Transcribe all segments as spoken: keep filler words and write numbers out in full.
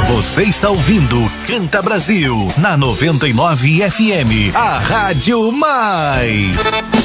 Você está ouvindo Canta Brasil na noventa e nove F M, a Rádio Mais.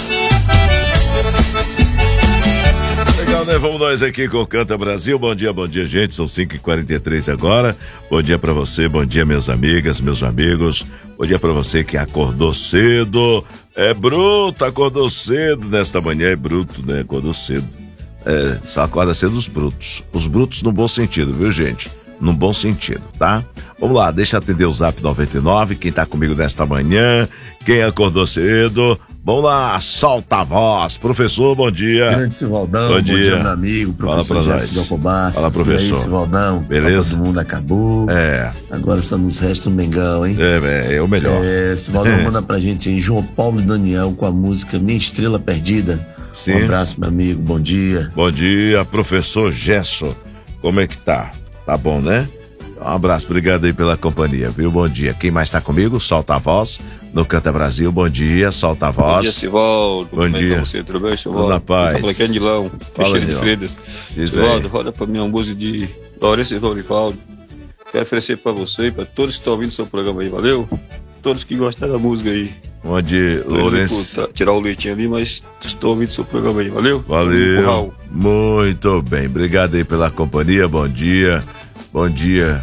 Legal, né? Vamos nós aqui com o Canta Brasil. Bom dia, bom dia, gente. São cinco e quarenta e três agora. Bom dia pra você, bom dia, minhas amigas, meus amigos. Bom dia pra você que acordou cedo. É bruto, acordou cedo nesta manhã. É bruto, né? Acordou cedo. É, só acorda cedo os brutos. Os brutos no bom sentido, viu, gente? No bom sentido, tá? Vamos lá, deixa eu atender o Zap noventa e nove. Quem tá comigo nesta manhã, quem acordou cedo. Vamos lá, solta a voz. Professor, bom dia. Grande Sivaldão, bom, bom dia. dia, meu amigo, professor Jéssica Alcobaça. Fala, professor. E aí, Sivaldão, beleza? Todo mundo acabou. É. Agora só nos resta um Mengão, hein? É, é, é o melhor. É, Sivaldão, é. Manda pra gente aí, João Paulo e Daniel com a música Minha Estrela Perdida. Sim. Um abraço, meu amigo, bom dia. Bom dia, professor Gesso. Como é que tá? Tá bom, né? Um abraço, obrigado aí pela companhia, viu? Bom dia. Quem mais tá comigo? Solta a voz no Canta Brasil. Bom dia, solta a voz. Bom dia, Sivaldo. Bom dia. Você, tudo bem, Sivaldo? Na paz. Fala aqui é Nilão, Teixeira de Freitas. Sivaldo, roda pra mim uma música de Lourenço e Dorivaldo. Quero oferecer pra você e pra todos que estão ouvindo o seu programa aí, valeu? Todos que gostaram da música aí. Bom dia, Lourenço. Tirar o leitinho ali, mas estou ouvindo o seu programa aí, valeu? Valeu. Muito bem, obrigado aí pela companhia, bom dia. Bom dia.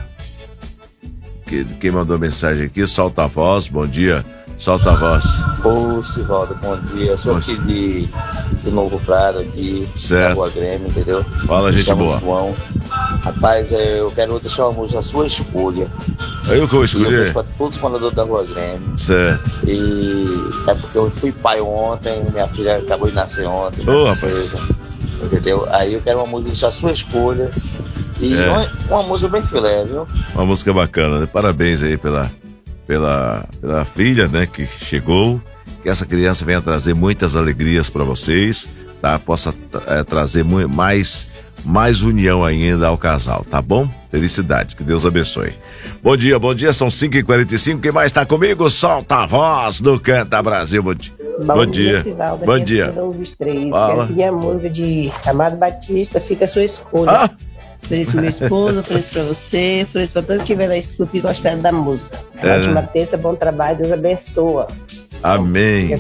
Quem mandou mensagem aqui, solta a voz, bom dia, solta a voz. Ô, Sivaldo, bom dia. Eu sou aqui de, de Novo Prado, aqui, certo. Da Rua Grêmio, entendeu? Fala, gente boa. João. Rapaz, eu quero deixar uma música, a sua escolha. Eu que vou escolher? Eu para todos os moradores da Rua Grêmio. Certo. E é porque eu fui pai ontem, minha filha acabou de nascer ontem. Ô, rapaz. Entendeu? Aí eu quero uma música, a sua escolha. E é. uma, uma música bem filé, viu? Uma música bacana, né? Parabéns aí pela, pela, pela filha, né? Que chegou. Que essa criança venha trazer muitas alegrias para vocês, tá? Possa é, trazer mu- mais, mais união ainda ao casal, tá bom? Felicidades, que Deus abençoe. Bom dia, bom dia, são cinco e quarenta e cinco. Quem mais tá comigo? Solta a voz no Canta Brasil. Bom dia. Bom, bom dia, Sivaldo. Bom dia. Quero pedir a música de Amado Batista, Fica a Sua Escolha. Ah! Ofereço meu esposo, ofereço pra você, ofereço pra todo que vai na escuta e gostar da música. É. Ótima terça, bom trabalho, Deus abençoa. Amém.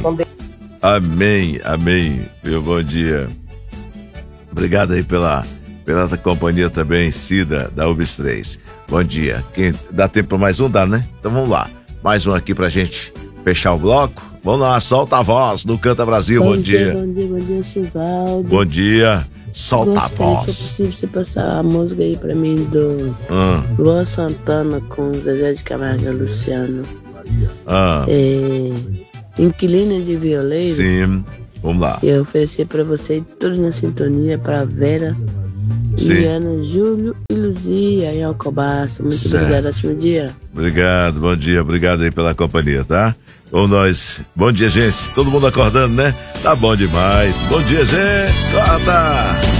Amém, amém. Meu bom dia. Obrigado aí pela, pela companhia também, Cida, da U B S três. Bom dia. Quem, dá tempo pra mais um? Dá, né? Então vamos lá. Mais um aqui pra gente fechar o bloco. Vamos lá, solta a voz no Canta Brasil. Bom, bom dia. dia. Bom dia, bom dia, Sivaldo. Bom dia. Solta Gostaria, a voz. Se possível, você passar a música aí pra mim do hum. Luan Santana com Zezé de Camargo e Luciano. Ah. É, Inquilino de Violeiro. Sim, vamos lá. Eu oferecer pra você todos na sintonia, pra Vera, Sim. Liana, Júlio e Luzia em Alcobaça. Muito certo. Obrigado, ótimo dia. Obrigado, bom dia, obrigado aí pela companhia, tá? Bom, nós, bom dia, gente, todo mundo acordando, né? Tá bom demais, bom dia, gente, acorda!